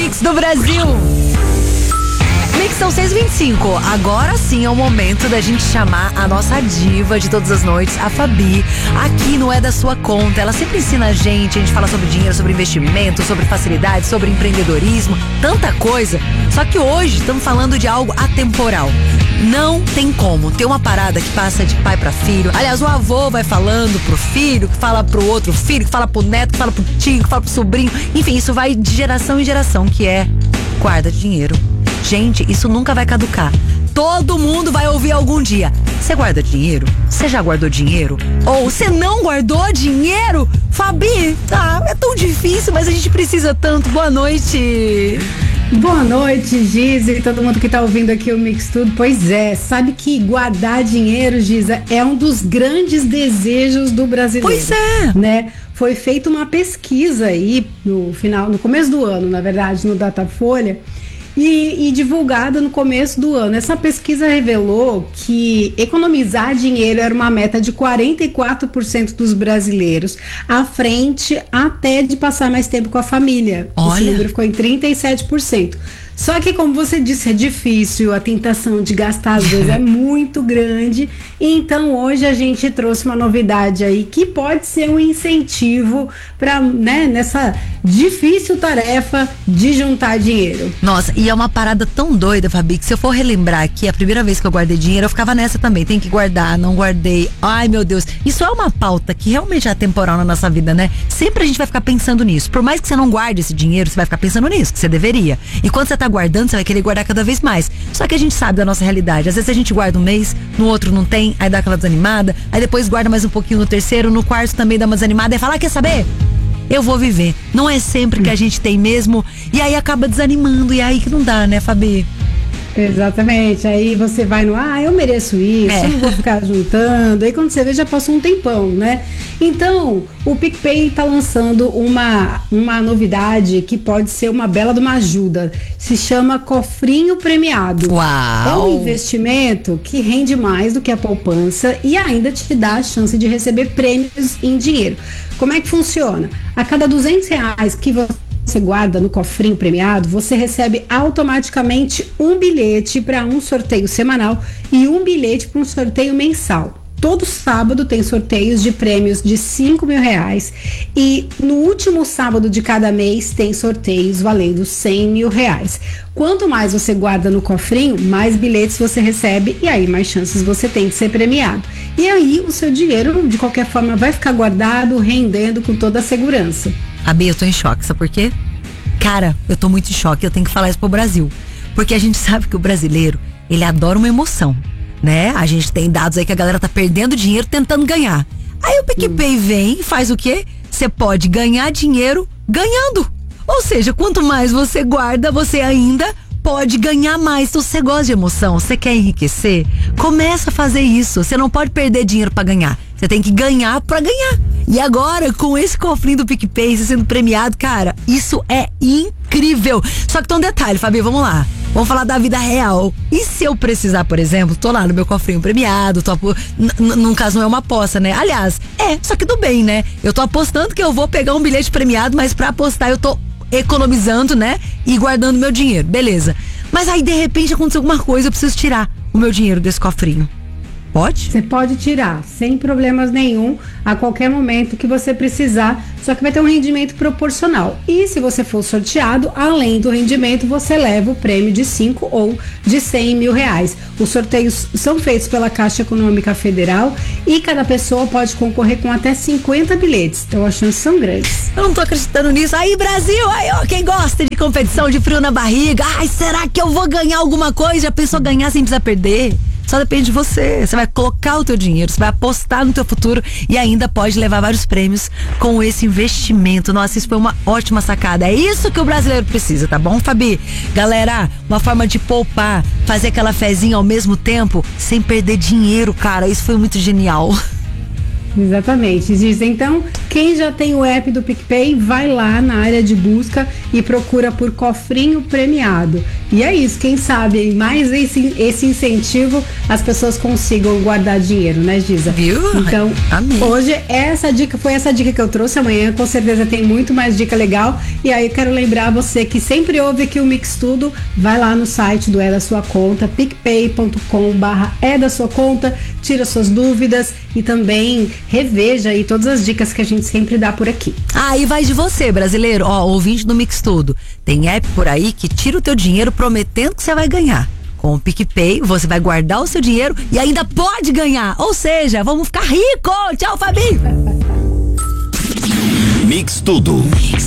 Mix do Brasil. Mix são 6h25. Agora sim é o momento da gente chamar a nossa diva de todas as noites, a Fabi. Aqui não é da sua conta. Ela sempre ensina a gente fala sobre dinheiro, sobre investimento, sobre facilidade, sobre empreendedorismo, tanta coisa. Só que hoje estamos falando de algo atemporal. Não tem como ter uma parada que passa de pai pra filho. Aliás, o avô vai falando pro filho, que fala pro outro filho, que fala pro neto, que fala pro tio, que fala pro sobrinho. Enfim, isso vai de geração em geração, que é guarda dinheiro. Gente, isso nunca vai caducar. Todo mundo vai ouvir algum dia. Você guarda dinheiro? Você já guardou dinheiro? Ou você não guardou dinheiro? Fabi, é tão difícil, mas a gente precisa tanto. Boa noite. Boa noite, Giza, e todo mundo que tá ouvindo aqui o Mix Tudo. Pois é, sabe que guardar dinheiro, Giza, é um dos grandes desejos do brasileiro. Pois é. Né? Foi feita uma pesquisa aí no começo do ano, na verdade, no Datafolha, e divulgada no começo do ano. Essa pesquisa revelou que economizar dinheiro era uma meta de 44% dos brasileiros, à frente até de passar mais tempo com a família. Olha. Esse número ficou em 37%. Só que, como você disse, é difícil, a tentação de gastar às vezes é muito grande. Então hoje a gente trouxe uma novidade aí que pode ser um incentivo para, né, nessa difícil tarefa de juntar dinheiro. Nossa, e é uma parada tão doida, Fabi, que se eu for relembrar aqui, a primeira vez que eu guardei dinheiro, eu ficava nessa também. Tem que guardar, não guardei. Ai, meu Deus. Isso é uma pauta que realmente é atemporal na nossa vida, né? Sempre a gente vai ficar pensando nisso. Por mais que você não guarde esse dinheiro, você vai ficar pensando nisso, que você deveria. E quando você tá guardando, você vai querer guardar cada vez mais. Só que a gente sabe da nossa realidade. Às vezes a gente guarda um mês, no outro não tem, aí dá aquela desanimada, aí depois guarda mais um pouquinho no terceiro, no quarto também dá uma desanimada e fala, quer saber? Eu vou viver. Não é sempre que a gente tem mesmo, e aí acaba desanimando, e aí que não dá, né, Fabi? Exatamente, aí você vai no, eu mereço isso, eu não vou ficar juntando, aí quando você vê já passou um tempão, né? Então, o PicPay tá lançando uma novidade que pode ser uma bela de uma ajuda, se chama Cofrinho Premiado. Uau! É um investimento que rende mais do que a poupança e ainda te dá a chance de receber prêmios em dinheiro. Como é que funciona? A cada R$200 que você guarda no cofrinho premiado, você recebe automaticamente um bilhete para um sorteio semanal e um bilhete para um sorteio mensal. Todo sábado tem sorteios de prêmios de R$5.000 e no último sábado de cada mês tem sorteios valendo R$100.000. Quanto mais você guarda no cofrinho, mais bilhetes você recebe e aí mais chances você tem de ser premiado. E aí o seu dinheiro, de qualquer forma, vai ficar guardado, rendendo com toda a segurança. Fabi, eu tô em choque, sabe por quê? Cara, eu tô muito em choque, eu tenho que falar isso pro Brasil. Porque a gente sabe que o brasileiro, ele adora uma emoção, né? A gente tem dados aí que a galera tá perdendo dinheiro tentando ganhar. Aí o PicPay vem e faz o quê? Você pode ganhar dinheiro ganhando. Ou seja, quanto mais você guarda, você ainda pode ganhar mais. Se você gosta de emoção, você quer enriquecer, começa a fazer isso. Você não pode perder dinheiro pra ganhar. Você tem que ganhar pra ganhar. E agora, com esse cofrinho do PicPay sendo premiado, cara, isso é incrível. Só que tem um detalhe, Fabi, vamos lá. Vamos falar da vida real. E se eu precisar, por exemplo, tô lá no meu cofrinho premiado, num caso não é uma aposta, né? Aliás, só que do bem, né? Eu tô apostando que eu vou pegar um bilhete premiado, mas pra apostar eu tô economizando, né? E guardando meu dinheiro, beleza. Mas aí, de repente, aconteceu alguma coisa, eu preciso tirar o meu dinheiro desse cofrinho. Pode? Você pode tirar, sem problemas nenhum, a qualquer momento que você precisar, só que vai ter um rendimento proporcional. E se você for sorteado, além do rendimento, você leva o prêmio de 5 ou de R$100.000. Os sorteios são feitos pela Caixa Econômica Federal e cada pessoa pode concorrer com até 50 bilhetes. Então as chances são grandes. Eu não tô acreditando nisso. Aí, Brasil, aí, ó, quem gosta de competição, de frio na barriga, será que eu vou ganhar alguma coisa? Já pensou ganhar sem precisar perder? Só depende de você. Você vai colocar o teu dinheiro, você vai apostar no teu futuro e ainda pode levar vários prêmios com esse investimento. Nossa, isso foi uma ótima sacada. É isso que o brasileiro precisa, tá bom, Fabi? Galera, uma forma de poupar, fazer aquela fezinha ao mesmo tempo, sem perder dinheiro, cara. Isso foi muito genial. Exatamente, Giz. Então, quem Quem já tem o app do PicPay, vai lá na área de busca e procura por cofrinho premiado. E é isso, quem sabe mais esse incentivo as pessoas consigam guardar dinheiro, né, Giza? Viu? Então, amei. Hoje foi essa dica que eu trouxe. Amanhã com certeza tem muito mais dica legal. E aí eu quero lembrar você que sempre ouve aqui o Mix Tudo, vai lá no site do É da Sua Conta, picpay.com/é da sua conta, tira suas dúvidas e também reveja aí todas as dicas que a gente sempre dá por aqui. Aí vai de você, brasileiro, ouvinte do Mix Tudo. Tem app por aí que tira o teu dinheiro prometendo que você vai ganhar. Com o PicPay, você vai guardar o seu dinheiro e ainda pode ganhar. Ou seja, vamos ficar rico. Tchau, Fabi. Mix Tudo.